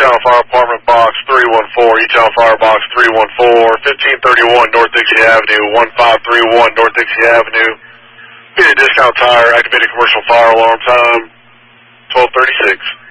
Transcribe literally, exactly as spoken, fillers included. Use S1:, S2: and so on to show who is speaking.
S1: Town Fire Department, Box three one four, E-Town Fire Box three one four, fifteen thirty-one North Dixie Avenue, one five three one North Dixie Avenue. Be a Discount Tire, activated commercial fire alarm time, twelve thirty-six.